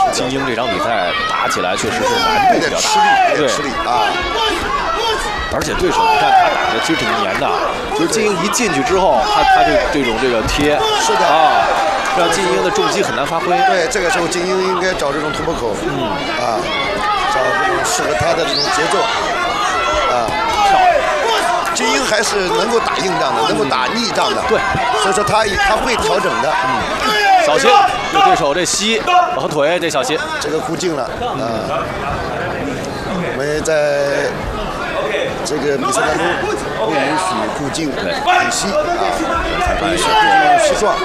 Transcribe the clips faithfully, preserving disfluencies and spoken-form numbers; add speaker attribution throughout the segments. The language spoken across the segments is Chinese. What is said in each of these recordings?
Speaker 1: 金鹰这场比赛打起来确实是难度比较大，
Speaker 2: 有点吃力啊。
Speaker 1: 而且对手你看他打的其实挺黏的，就是金鹰一进去之后，他他这这种这个贴，
Speaker 2: 是的
Speaker 1: 啊，让金鹰的重击很难发挥。
Speaker 2: 对，这个时候金鹰应该找这种突破口，嗯啊，找这种适合他的这种节奏，啊，金鹰还是能够打硬仗的，能够打逆仗的，
Speaker 1: 对，
Speaker 2: 所以说他他会调整的，
Speaker 1: 嗯，小心，有对手这膝和腿得小心，
Speaker 2: 这个固定了，啊，我们在。这个比赛当中不允许固进腿膝啊，不允许这种膝撞。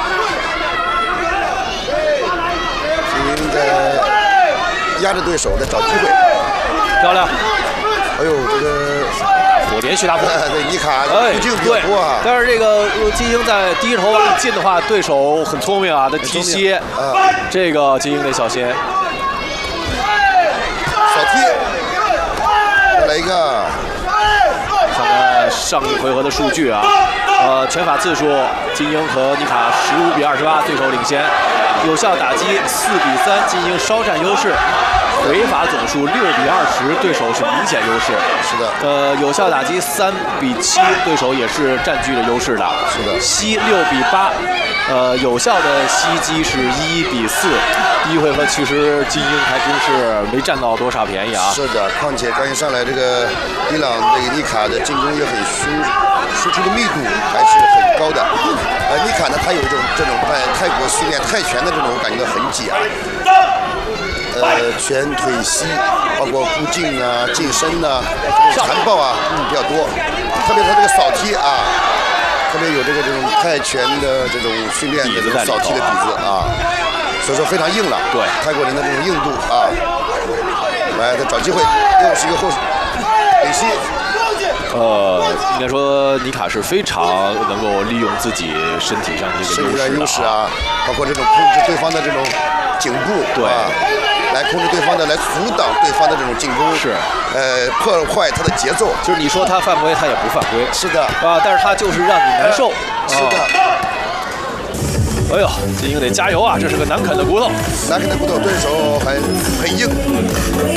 Speaker 2: 金鹰在压着对手，在找机会。
Speaker 1: 漂亮！
Speaker 2: 哎呦，这个
Speaker 1: 火连续大破。
Speaker 2: 对，尼卡固进比较多啊。
Speaker 1: 但是这个金鹰在低着头往里进的话，对手很聪明啊，他踢膝。啊，这个金鹰得小心。
Speaker 2: 小踢，再来一个。
Speaker 1: 看看上一回合的数据啊，呃，拳法次数，金鹰和尼卡十五比二十八，对手领先。有效打击四比三，金鹰稍占优势。回法总数六比二十，对手是明显优势。
Speaker 2: 是的。
Speaker 1: 呃，有效打击三比七，对手也是占据了优势的。
Speaker 2: 是的。
Speaker 1: 膝六比八，呃，有效的膝击是一比四。第一回合其实金鹰还真是没占到多少便宜啊。
Speaker 2: 是的，况且刚一上来这个伊朗这个尼卡的进攻也很输，输出的密度还是很高的。呃，尼卡呢，他有一种这种在泰国训练泰拳的这种感觉的痕迹啊。呃，拳腿膝，包括固进啊、近身呐、残暴啊，嗯，比较多。特别他这个扫踢啊，特别有这个这种泰拳的这种训练的这种扫踢的底子啊，所以说非常硬了。
Speaker 1: 对，
Speaker 2: 泰国人的这种硬度啊，来，他找机会，又是一个后领膝。
Speaker 1: 呃，应该说尼卡是非常能够利用自己身体上这个优势
Speaker 2: 优势啊，包括这种控制对方的这种颈部，
Speaker 1: 对。
Speaker 2: 啊来控制对方的，来阻挡对方的这种进攻，
Speaker 1: 是，
Speaker 2: 呃，破坏他的节奏。
Speaker 1: 就是你说他犯规，他也不犯规。
Speaker 2: 是的，
Speaker 1: 啊，但是他就是让你难受。
Speaker 2: 是的。
Speaker 1: 哎呦，金鹰得加油啊！这是个难啃的骨头。
Speaker 2: 难啃的骨头，对手很很硬。